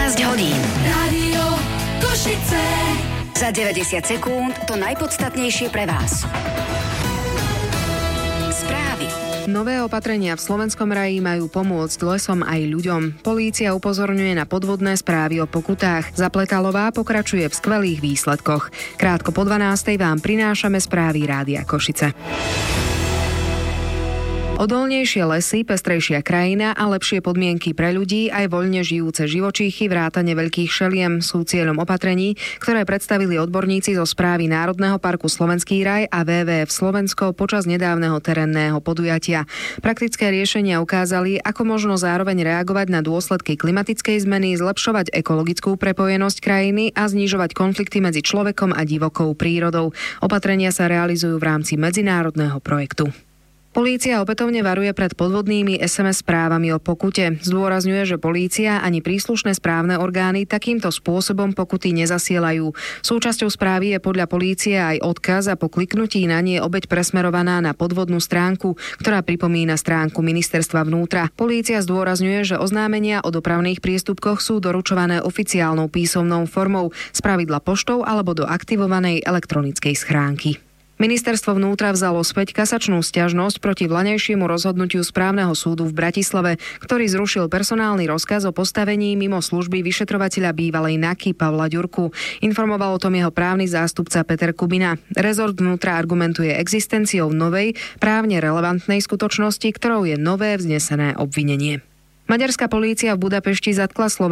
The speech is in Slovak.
hodín. Rádio Košice. Za 90 sekúnd to najpodstatnejšie pre vás. Správy. Nové opatrenia v Slovenskom raji majú pomôcť lesom aj ľuďom. Polícia upozorňuje na podvodné správy o pokutách. Zapletalová pokračuje v skvelých výsledkoch. Krátko po 12:00 vám prinášame správy Rádia Košice. Odolnejšie lesy, pestrejšia krajina a lepšie podmienky pre ľudí aj voľne žijúce živočíchy vrátane veľkých šeliem sú cieľom opatrení, ktoré predstavili odborníci zo správy Národného parku Slovenský raj a WWF Slovensko počas nedávneho terénneho podujatia. Praktické riešenia ukázali, ako možno zároveň reagovať na dôsledky klimatickej zmeny, zlepšovať ekologickú prepojenosť krajiny a znižovať konflikty medzi človekom a divokou prírodou. Opatrenia sa realizujú v rámci medzinárodného projektu. Polícia opätovne varuje pred podvodnými SMS správami o pokute. Zdôrazňuje, že polícia ani príslušné správne orgány takýmto spôsobom pokuty nezasielajú. Súčasťou správy je podľa polície aj odkaz a po kliknutí na nie obeť presmerovaná na podvodnú stránku, ktorá pripomína stránku Ministerstva vnútra. Polícia zdôrazňuje, že oznámenia o dopravných priestupkoch sú doručované oficiálnou písomnou formou, spravidla poštou alebo do aktivovanej elektronickej schránky. Ministerstvo vnútra vzalo späť kasačnú sťažnosť proti vlaňajšiemu rozhodnutiu správneho súdu v Bratislave, ktorý zrušil personálny rozkaz o postavení mimo služby vyšetrovateľa bývalej NAKY Pavla Ďurku. Informoval o tom jeho právny zástupca Peter Kubina. Rezort vnútra argumentuje existenciou novej, právne relevantnej skutočnosti, ktorou je nové vznesené obvinenie. Maďarská polícia v Budapešti zatkla